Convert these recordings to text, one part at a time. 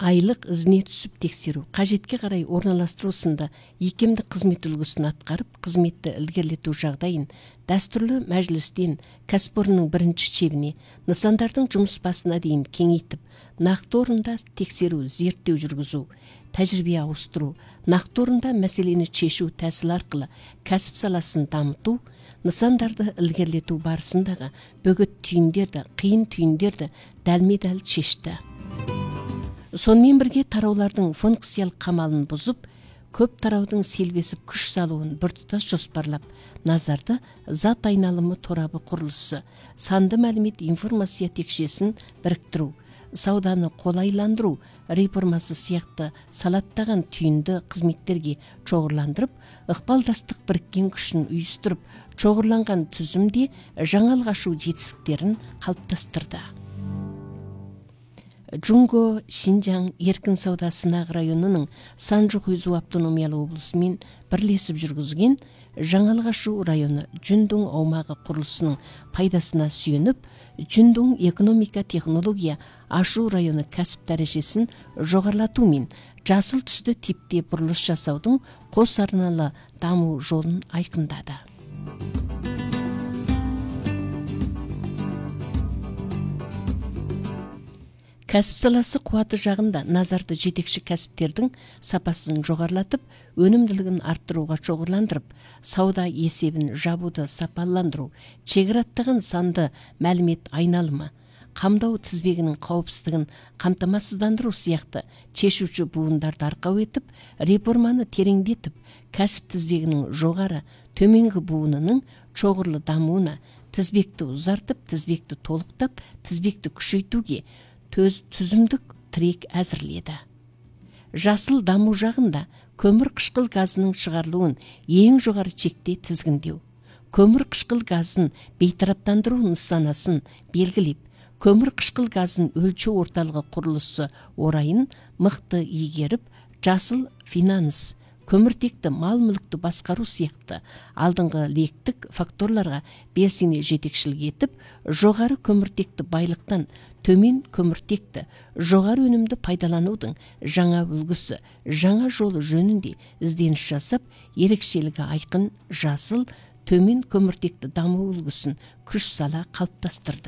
айлық ізіне түсіп тексеру, қажетке қарай орналастыру сынды икемді қызмет үлгісін атқарып, қызметті ілгерілету жағдайын дәстүрлі мәжілістен кәсіпорынның бірінші шебіне, нысандардың жұмыс басына дейін кеңейтіп, нақты орында тексеру, зерттеу жүргізу, тәжірибе ауыстыру, нақты орында мәселені шешу тәсіл арқылы кәсіп саласын дамыту, нысандарды ілгерілету барысындағы бөгет түйіндерді, қиын түйіндерді дәлме-дәл шешті. Сонымен бірге тараулардың функциялық қамалын бұзып, көп тараудың селбесіп күш салуын біртұтас жоспарлап, назарды зат айналымы торабы құрылысы, санды мәлімет информация текшесін біріктіру, сауданы қолайландыру реформасы сияқты салаттаған түйінді қызметтерге чоғырландырып, ықпалдастық біріккен күшін үйістіріп, чоғырланған түзімде жаңалғашу жетістіктерін қалыптастырды. Джунго Шинжаң еркін сауда сынақ районының Санжу-Хуйзу автономиялы облысымен бірлесіп жүргізген Жаңалғашу районы Жүндун аумағы құрылысының пайдасына сүйеніп, Жүндун экономика технология ашу районы кәсіп дәрежесін жоғарлату мен жасыл түсті типте бұрылыс жасаудың қос арналы даму жолын айқындады. Кәсіп саласы қуаты жағында назарды жетекші кәсіптердің сапасын жоғарлатып, өнімділігін арттыруға шоғырландырып, сауда есебін жабуды сапаландыру, шекараттаған санды мәлімет айналымы, қамдау тізбегінің қауіпсіздігін қамтамасыздандыру сияқты шешуші буындарды арқау етіп, реформаны тереңдетіп, кәсіп тізбегінің жоғары, төменгі буынының шоғырлы дамуына, тізбекті ұзартып, тізбекті толықтап, тізбекті күшейтуге түзімдік тірек әзірледі. Жасыл даму жағында көмір қышқыл газының шығарылуын ең жоғары шекте тізгіндеу, көмір қышқыл газын бейтараптандыру нысанасын белгілеп, көмір қышқыл газын өлшеу орталығы құрылысы орайын мықты игеріп, жасыл финанс, көміртекті мал-мүлікті басқару сияқты алдыңғы лектік факторларға белсене жетекшілік етіп, жоғары көміртекті байлықтан төмен көміртекті жоғары өнімді пайдаланудың жаңа үлгісі, жаңа жолы жөнінде ізденіс жасап, ерекшелігі айқын жасыл төмен көміртекті даму үлгісін күш сала қалыптастырды.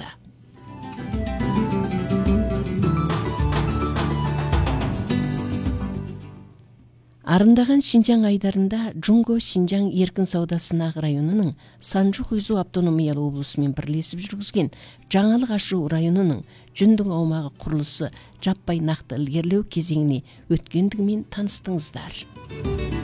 Арындаған Шинжаң айдарында Джунго Шинжаң еркін сауда сынақ районының Санжу-Хуйзу автономиялы облысымен бірлесіп жүргізген Жаңалғашу районының Жүндун аумағы құрылысы жаппай нақты ілгерілеу кезеңіне өткендігімен таныстыңыздар.